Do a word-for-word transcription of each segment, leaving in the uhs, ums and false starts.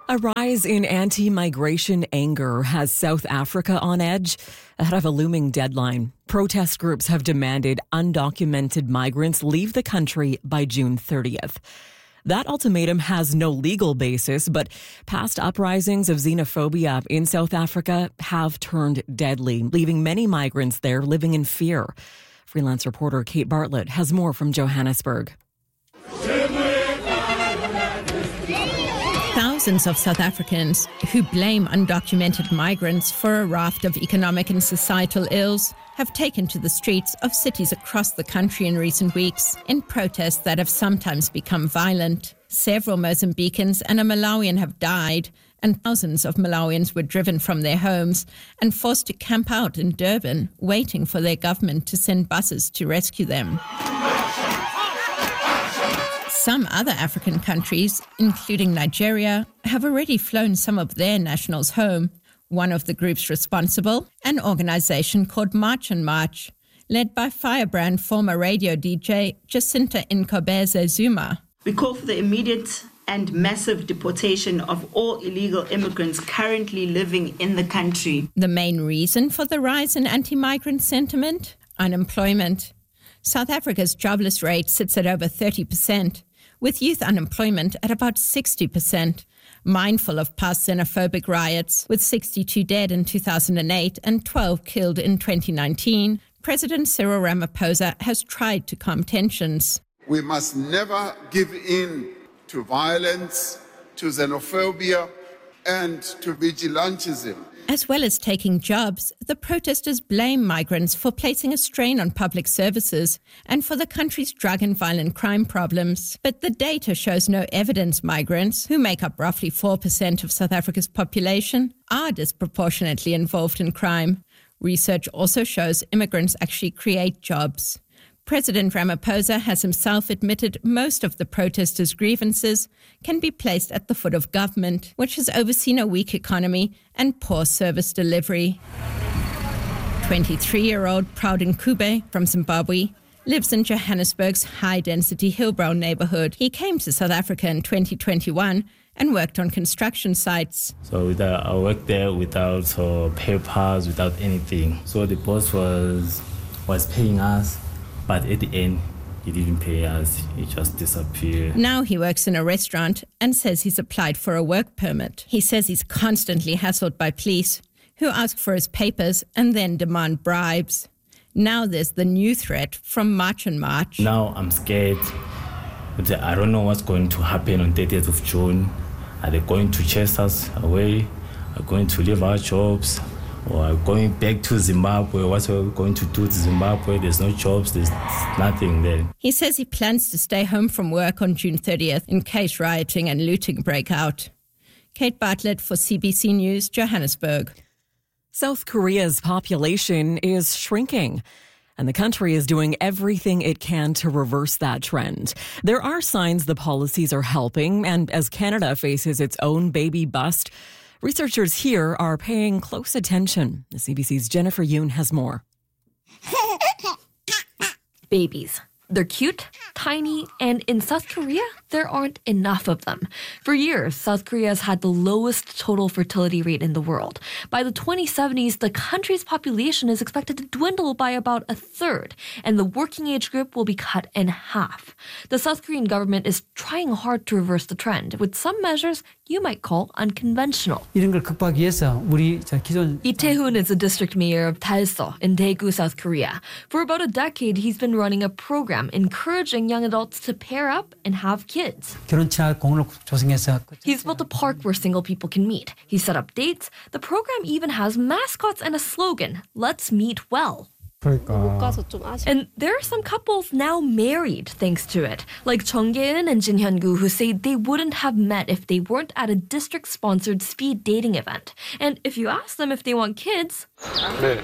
A rise in anti-migration anger has South Africa on edge ahead of a looming deadline. Protest groups have demanded undocumented migrants leave the country by June thirtieth. That ultimatum has no legal basis, but past uprisings of xenophobia in South Africa have turned deadly, leaving many migrants there living in fear. Freelance reporter Kate Bartlett has more from Johannesburg. Thousands of South Africans who blame undocumented migrants for a raft of economic and societal ills have taken to the streets of cities across the country in recent weeks in protests that have sometimes become violent. Several Mozambicans and a Malawian have died, and thousands of Malawians were driven from their homes and forced to camp out in Durban, waiting for their government to send buses to rescue them. Some other African countries, including Nigeria, have already flown some of their nationals home. One of the groups responsible, an organization called March and March, led by Firebrand former radio D J Jacinta Nkobeza Zuma. We call for the immediate and massive deportation of all illegal immigrants currently living in the country. The main reason for the rise in anti-migrant sentiment? Unemployment. South Africa's jobless rate sits at over thirty percent. With youth unemployment at about sixty percent. Mindful of past xenophobic riots, with sixty-two dead in two thousand eight and twelve killed in twenty nineteen, President Cyril Ramaphosa has tried to calm tensions. We must never give in to violence, to xenophobia, and to vigilantism. As well as taking jobs, the protesters blame migrants for placing a strain on public services and for the country's drug and violent crime problems. But the data shows no evidence migrants, who make up roughly four percent of South Africa's population, are disproportionately involved in crime. Research also shows immigrants actually create jobs. President Ramaphosa has himself admitted most of the protesters' grievances can be placed at the foot of government, which has overseen a weak economy and poor service delivery. twenty-three-year-old Proudin Kube from Zimbabwe lives in Johannesburg's high-density Hillbrow neighborhood. He came to South Africa in twenty twenty-one and worked on construction sites. So without, I worked there without uh, papers, without anything. So the boss was was paying us. But at the end, he didn't pay us. He just disappeared. Now he works in a restaurant and says he's applied for a work permit. He says he's constantly hassled by police who ask for his papers and then demand bribes. Now there's the new threat from March and March. Now I'm scared. I don't know what's going to happen on thirtieth of June. Are they going to chase us away? Are they going to leave our jobs? Or going back to Zimbabwe, what are we going to do to Zimbabwe? There's no jobs, there's nothing there. He says he plans to stay home from work on June thirtieth in case rioting and looting break out. Kate Bartlett for C B C News, Johannesburg. South Korea's population is shrinking, and the country is doing everything it can to reverse that trend. There are signs the policies are helping, and as Canada faces its own baby bust, researchers here are paying close attention. The C B C's Jennifer Yoon has more. Babies. They're cute, tiny, and in South Korea, there aren't enough of them. For years, South Korea has had the lowest total fertility rate in the world. By the twenty seventies, the country's population is expected to dwindle by about a third, and the working age group will be cut in half. The South Korean government is trying hard to reverse the trend, with some measures you might call unconventional. 이런 걸 극복하기 위해서 우리 기존 Lee Tae-hoon is the district mayor of Dalseo in Daegu, South Korea. For about a decade, he's been running a program encouraging young adults to pair up and have kids. 결혼 친화 공원을 조성해서 He's built a park where single people can meet. He's set up dates. The program even has mascots and a slogan, "Let's meet well." And there are some couples now married thanks to it, like Chung Jae-in and Jin Hyun-gu, who say they wouldn't have met if they weren't at a district-sponsored speed dating event. And if you ask them if they want kids, 네.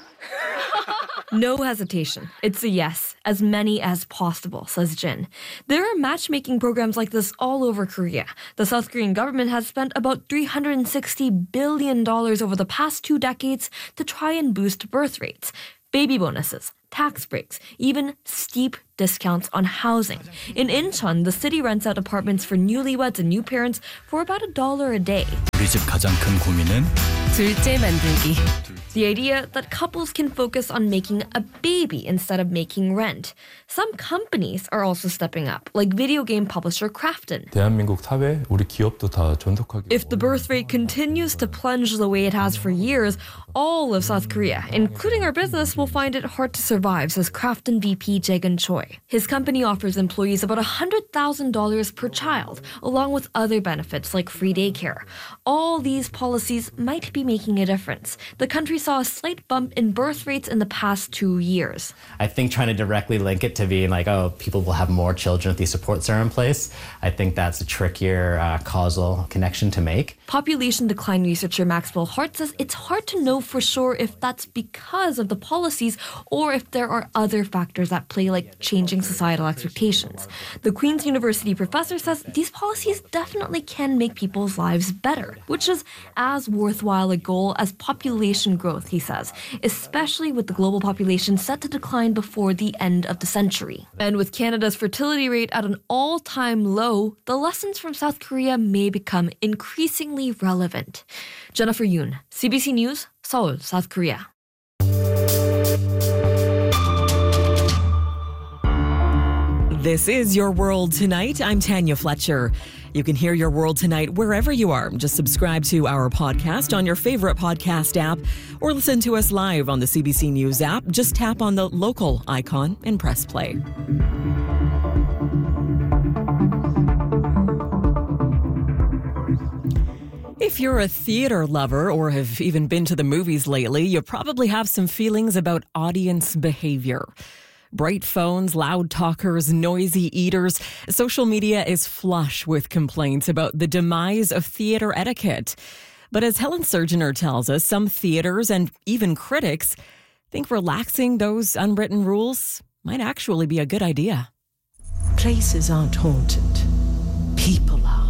no hesitation. It's a yes, as many as possible, says Jin. There are matchmaking programs like this all over Korea. The South Korean government has spent about three hundred sixty billion dollars over the past two decades to try and boost birth rates. Baby bonuses, tax breaks, even steep discounts on housing. In Incheon, the city rents out apartments for newlyweds and new parents for about a dollar a day. 우리 집 가장 큰 고민은 둘째 만들기. The idea that couples can focus on making a baby instead of making rent. Some companies are also stepping up, like video game publisher Krafton. 대한민국 사회, 우리 기업도 다 존속하게. If the birth rate continues to plunge the way it has for years, all of South Korea, including our business, will find it hard to survive, says Krafton V P Jae-gun Choi. His company offers employees about one hundred thousand dollars per child, along with other benefits like free daycare. All these policies might be making a difference. The country saw a slight bump in birth rates in the past two years. I think trying to directly link it to being like, oh, people will have more children if these supports are in place, I think that's a trickier uh, causal connection to make. Population decline researcher Maxwell Hart says it's hard to know for sure if that's because of the policies or if there are other factors at play, like changing societal expectations. The Queen's University professor says these policies definitely can make people's lives better, which is as worthwhile a goal as population growth, he says, especially with the global population set to decline before the end of the century. And with Canada's fertility rate at an all-time low, the lessons from South Korea may become increasingly relevant. Jennifer Yoon, C B C News, Seoul, South Korea. This is Your World Tonight. I'm Tanya Fletcher. You can hear Your World Tonight wherever you are. Just subscribe to our podcast on your favorite podcast app or listen to us live on the C B C News app. Just tap on the local icon and press play. If you're a theater lover or have even been to the movies lately, you probably have some feelings about audience behavior. Bright phones, loud talkers, noisy eaters. Social media is flush with complaints about the demise of theater etiquette. But as Helen Surgener tells us, some theaters and even critics think relaxing those unwritten rules might actually be a good idea. Places aren't haunted. People are.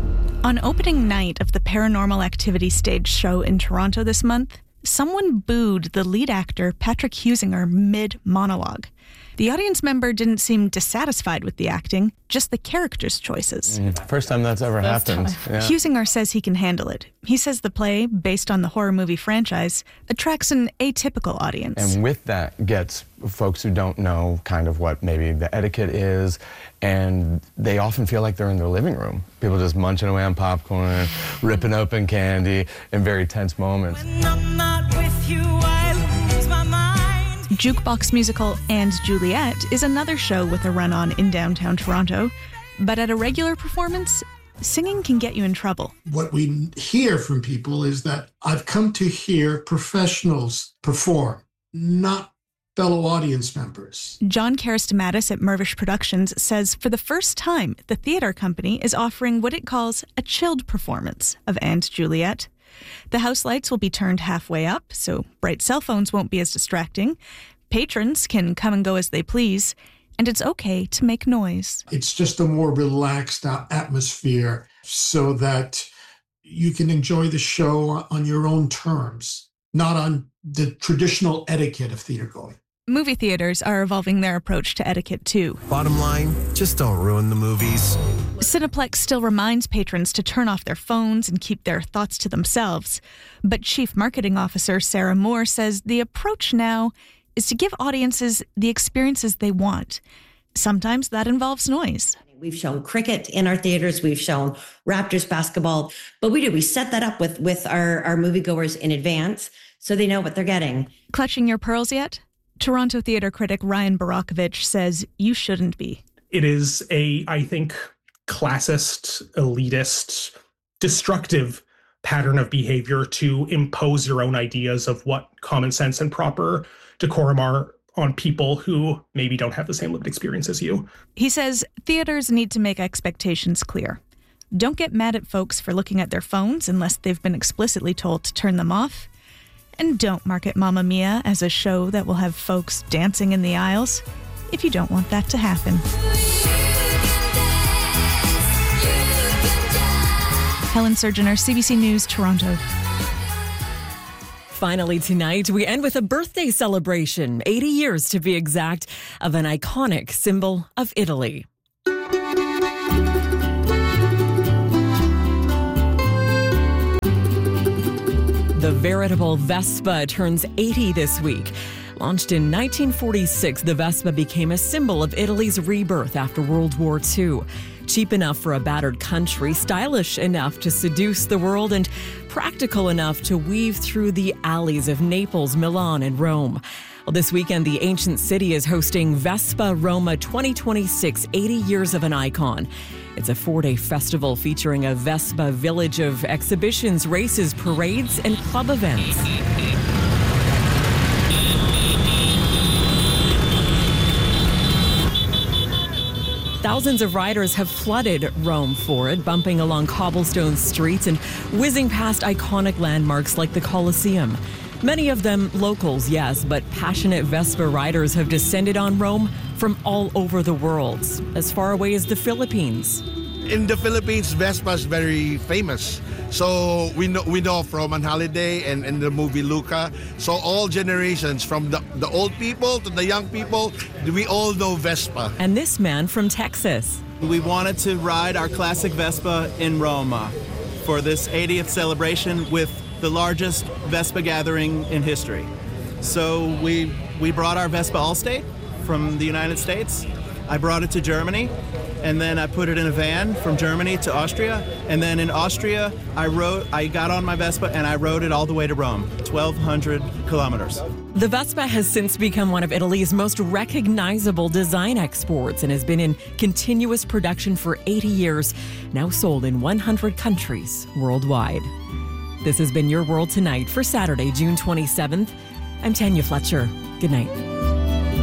On opening night of the Paranormal Activity stage show in Toronto this month, someone booed the lead actor, Patrick Husinger, mid-monologue. The audience member didn't seem dissatisfied with the acting, just the character's choices. Mm, first time that's ever first happened. Yeah. Husinger says he can handle it. He says the play, based on the horror movie franchise, attracts an atypical audience. And with that gets folks who don't know kind of what maybe the etiquette is, and they often feel like they're in their living room. People just munching away on popcorn, ripping open candy in very tense moments. When I'm not with you, I lose my mind. Jukebox musical And Juliet is another show with a run-on in downtown Toronto. But at a regular performance, singing can get you in trouble. What we hear from people is that I've come to hear professionals perform, not fellow audience members. John Karastamatis at Mervish Productions says for the first time, the theater company is offering what it calls a chilled performance of And Juliet. The house lights will be turned halfway up, so bright cell phones won't be as distracting. Patrons can come and go as they please, and it's okay to make noise. It's just a more relaxed atmosphere so that you can enjoy the show on your own terms, not on the traditional etiquette of theater going. Movie theaters are evolving their approach to etiquette, too. Bottom line, just don't ruin the movies. Cineplex still reminds patrons to turn off their phones and keep their thoughts to themselves. But Chief Marketing Officer Sarah Moore says the approach now is to give audiences the experiences they want. Sometimes that involves noise. We've shown cricket in our theaters. We've shown Raptors basketball. But we do. We set that up with, with our, our moviegoers in advance so they know what they're getting. Clutching your pearls yet? Toronto theater critic Ryan Barakovich says you shouldn't be. It is a, I think, classist, elitist, destructive pattern of behavior to impose your own ideas of what common sense and proper decorum are on people who maybe don't have the same lived experience as you. He says theaters need to make expectations clear. Don't get mad at folks for looking at their phones unless they've been explicitly told to turn them off. And don't market Mamma Mia as a show that will have folks dancing in the aisles if you don't want that to happen. Helen Surgener, C B C News, Toronto. Finally tonight, we end with a birthday celebration, eighty years to be exact, of an iconic symbol of Italy. The veritable Vespa turns eighty this week. Launched in nineteen forty-six, the Vespa became a symbol of Italy's rebirth after World War Two. Cheap enough for a battered country, stylish enough to seduce the world, and practical enough to weave through the alleys of Naples, Milan, and Rome. Well, this weekend, the ancient city is hosting Vespa Roma twenty twenty-six, eighty Years of an Icon. It's a four-day festival featuring a Vespa village of exhibitions, races, parades, and club events. Thousands of riders have flooded Rome for it, bumping along cobblestone streets and whizzing past iconic landmarks like the Colosseum. Many of them locals, yes, but passionate Vespa riders have descended on Rome from all over the world, as far away as the Philippines. In the Philippines, Vespa is very famous. So we know we know from On Holiday and, and the movie Luca. So all generations, from the, the old people to the young people, we all know Vespa. And this man from Texas. We wanted to ride our classic Vespa in Roma for this eightieth celebration with the largest Vespa gathering in history. So we we brought our Vespa Allstate from the United States. I brought it to Germany, and then I put it in a van from Germany to Austria. And then in Austria, I rode, I got on my Vespa and I rode it all the way to Rome, twelve hundred kilometers. The Vespa has since become one of Italy's most recognizable design exports and has been in continuous production for eighty years, now sold in one hundred countries worldwide. This has been Your World Tonight for Saturday, June twenty-seventh. I'm Tanya Fletcher. Good night.